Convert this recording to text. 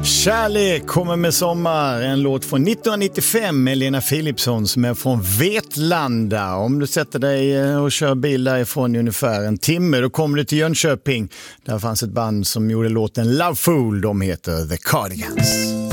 Kärlek kommer med sommar, en låt från 1995 med Lena Philipsson som är från Vetlanda. Om du sätter dig och kör bil därifrån i ungefär en timme, då kommer du till Jönköping. Där fanns ett band som gjorde låten Love Fool, de heter The Cardigans.